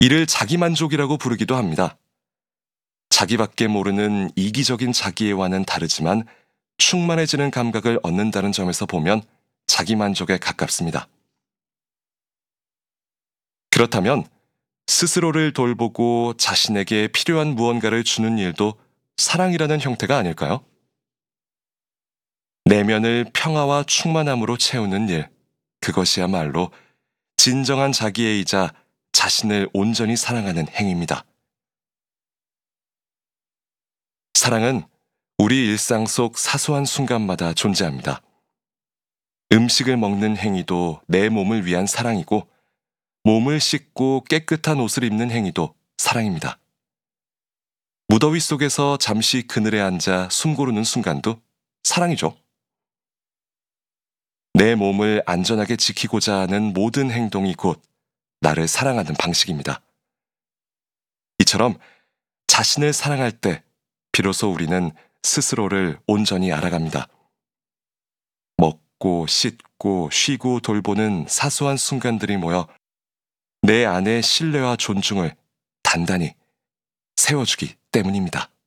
이를 자기만족이라고 부르기도 합니다. 자기밖에 모르는 이기적인 자기애와는 다르지만 충만해지는 감각을 얻는다는 점에서 보면 자기만족에 가깝습니다. 그렇다면 스스로를 돌보고 자신에게 필요한 무언가를 주는 일도 사랑이라는 형태가 아닐까요? 내면을 평화와 충만함으로 채우는 일, 그것이야말로 진정한 자기애이자 자신을 온전히 사랑하는 행위입니다. 사랑은 우리 일상 속 사소한 순간마다 존재합니다. 음식을 먹는 행위도 내 몸을 위한 사랑이고, 몸을 씻고 깨끗한 옷을 입는 행위도 사랑입니다. 무더위 속에서 잠시 그늘에 앉아 숨 고르는 순간도 사랑이죠. 내 몸을 안전하게 지키고자 하는 모든 행동이 곧 나를 사랑하는 방식입니다. 이처럼 자신을 사랑할 때 비로소 우리는 스스로를 온전히 알아갑니다. 먹고 씻고 쉬고 돌보는 사소한 순간들이 모여 내 안의 신뢰와 존중을 단단히 세워주기 때문입니다.